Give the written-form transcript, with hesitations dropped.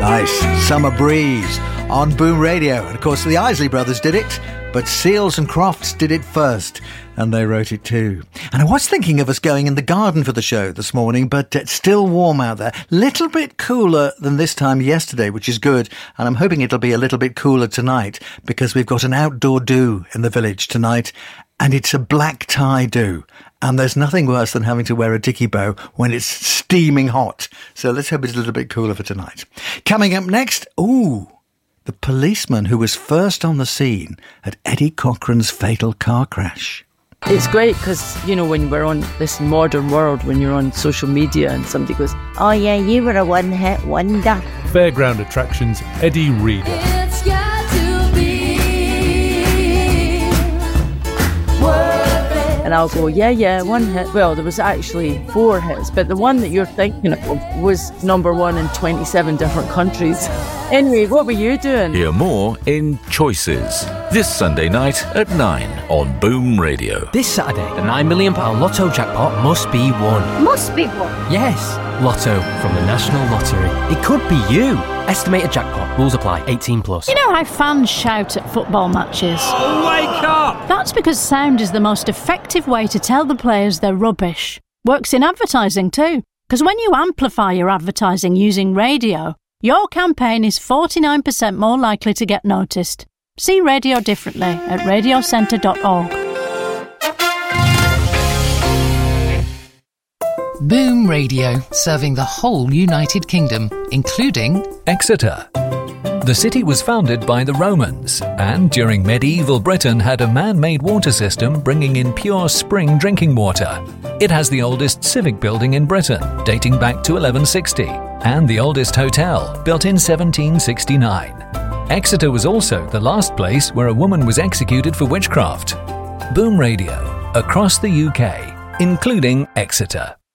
Nice summer breeze on Boom Radio. And of course the Isley Brothers did it, but Seals and Crofts did it first, and they wrote it too. And I was thinking of us going in the garden for the show this morning, but it's still warm out there. Little bit cooler than this time yesterday, which is good. And I'm hoping it'll be a little bit cooler tonight, because we've got an outdoor do in the village tonight, and it's a black tie do. And there's nothing worse than having to wear a dicky bow when it's steaming hot. So let's hope it's a little bit cooler for tonight. Coming up next, the policeman who was first on the scene at Eddie Cochran's fatal car crash. It's great because, you know, when we're on this modern world, when you're on social media and somebody goes, "Oh yeah, you were a one-hit wonder." Fairground Attractions, Eddie Reader. It's got to be worth it. And I'll go, yeah, one hit. Well, there was actually 4 hits, but the one that you're thinking of was number 1 in 27 different countries. Anyway, what were you doing? Hear more in Choices, this Sunday night at 9 on Boom Radio. This Saturday, the £9 million Lotto jackpot must be won. Must be won? Yes, Lotto from the National Lottery. It could be you. Estimated jackpot. Rules apply. 18 plus. You know how fans shout at football matches? Oh, wake up! That's because sound is the most effective way to tell the players they're rubbish. Works in advertising too. Because when you amplify your advertising using radio, your campaign is 49% more likely to get noticed. See radio differently at radiocentre.org. Boom Radio, serving the whole United Kingdom, including Exeter. The city was founded by the Romans and during medieval Britain had a man-made water system bringing in pure spring drinking water. It has the oldest civic building in Britain, dating back to 1160, and the oldest hotel, built in 1769. Exeter was also the last place where a woman was executed for witchcraft. Boom Radio, across the UK, including Exeter.